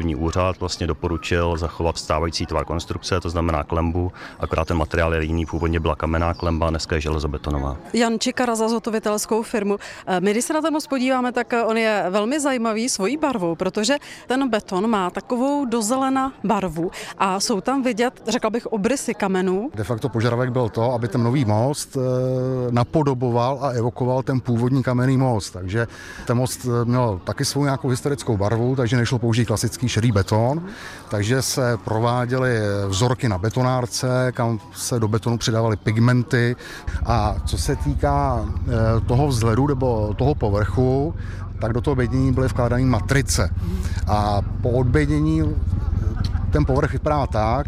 stavební úřad vlastně doporučil zachovat stávající tvar konstrukce, to znamená klembu, akorát ten materiál je jiný, původně byla kamenná klemba, dneska je železobetonová. Jan Čikara za zhotovitelskou firmu. My, když se na ten most podíváme, tak on je velmi zajímavý svojí barvou, protože ten beton má takovou dozelena barvu a jsou tam vidět, řekla bych, obrysy kamenů. De facto požadavek byl to, aby ten nový most napodoboval a evokoval ten původní kamenný most, takže ten most měl taky svou nějakou historickou barvu, takže nešlo použít klasický šedý beton, takže se prováděly vzorky na betonárce, kam se do betonu přidávaly pigmenty a co se týká toho vzhledu nebo toho povrchu, tak do toho bědění byly vkládané matrice a po odbědění ten povrch vypadá tak,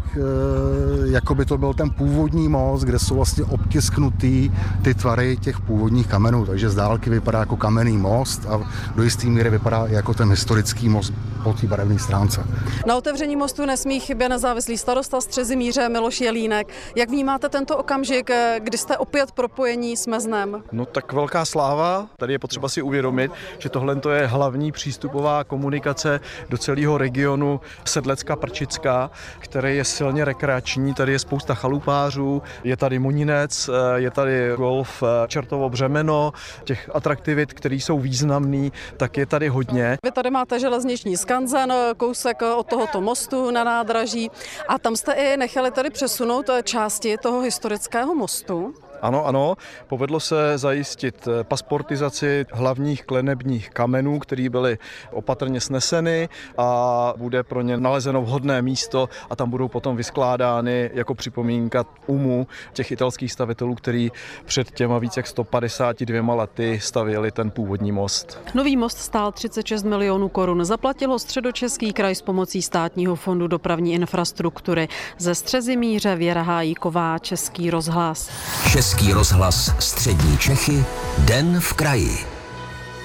jako by to byl ten původní most, kde jsou vlastně obtisknutý ty tvary těch původních kamenů, takže z dálky vypadá jako kamenný most a do jistý míry vypadá jako ten historický most po té barevné stránce. Na otevření mostu nesmí chybět nezávislý starosta Střezimíře Miloš Jelínek. Jak vnímáte tento okamžik, kdy jste opět propojení s Meznem? No tak velká sláva. Tady je potřeba si uvědomit, že tohle je hlavní přístupová komunikace do celého regionu Sedlecka-Prčicka, který je silně rekreační. Tady je spousta chalupářů, je tady Moninec, je tady golf Čertovo Břemeno, těch atraktivit, které jsou významný, tak je tady hodně. Vy tady máte železniční skanzen, kousek od tohoto mostu na nádraží a tam jste i nechali tady přesunout části toho historického mostu. Ano, povedlo se zajistit pasportizaci hlavních klenebních kamenů, které byly opatrně sneseny a bude pro ně nalezeno vhodné místo a tam budou potom vyskládány jako připomínka těch italských stavitelů, kteří před těma více jak 152 lety stavěli ten původní most. Nový most stál 36 milionů korun. Zaplatilo Středočeský kraj s pomocí Státního fondu dopravní infrastruktury. Ze Střezimíře Věra Hájíková, Český rozhlas. Český rozhlas Střední Čechy, Den v kraji.